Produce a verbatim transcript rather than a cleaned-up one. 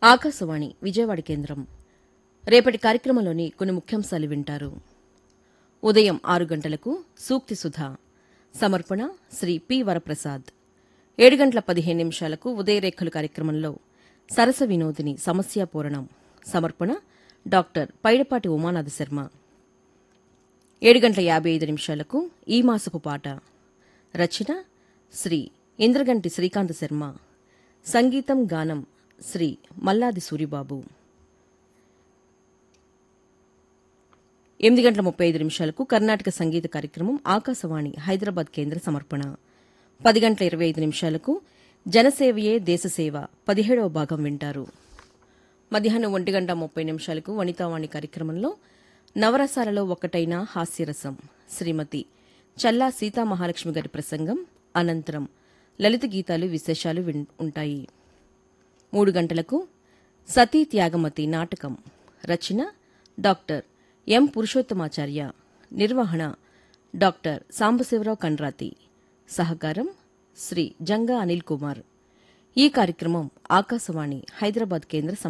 ఆకాశవాణి విజయవాడ కేంద్రం రేపటి కార్యక్రమంలోని కొన్ని ముఖ్యాంశాలు వింటారు. ఉదయం ఆరు గంటలకు సూక్తి సుధా సమర్పణ శ్రీ పి వరప్రసాద్. ఏడు గంటల పదిహేను నిమిషాలకు ఉదయరేఖలు కార్యక్రమంలో సరస వినోదిని సమస్యా పూరణం సమర్పణ డాక్టర్ పైడపాటి ఉమానాథ శర్మ. ఏడు గంటల యాభై ఐదు నిమిషాలకు ఈ మాసపు పాట రచన శ్రీ ఇంద్రగంటి శ్రీకాంత శర్మ. సంగీతం గానం శ్రీ మల్లాది సూరిబాబు. ఎనిమిది గంటల ముప్పై ఐదు నిమిషాలకు కర్ణాటక సంగీత కార్యక్రమం ఆకాశవాణి హైదరాబాద్ కేంద్ర సమర్పణ. పది గంటల ఇరవై ఐదు నిమిషాలకు జనసేవయే దేశసేవ పదిహేడవ భాగం వింటారు. మధ్యాహ్నం ఒంటి గంట ముప్పై నిమిషాలకు వనితావాణి కార్యక్రమంలో నవరసాలలో ఒకటైన హాస్యరసం శ్రీమతి చల్లా సీతామహాలక్ష్మి గారి ప్రసంగం అనంతరం లలిత గీతాలు విశేషాలు విన్- ఉంటాయి. మూడు గంటలకు సతీ త్యాగమతి నాటకం రచన డాక్టర్ ఎం పురుషోత్తమాచార్య. నిర్వహణ డాక్టర్ సాంబశివరావు కండ్రాతి. సహకారం శ్రీ జంగా అనిల్ కుమార్. ఈ కార్యక్రమం ఆకాశవాణి హైదరాబాద్ కేంద్ర